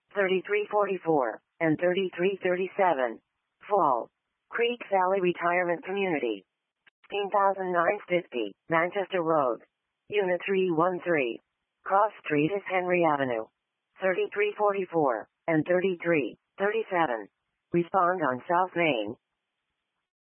3344, and 3337. Fall Creek Valley Retirement Community. 15950, Manchester Road. Unit 313. Cross Street is Henry Avenue. 3344, and 3337. Respond on South Main.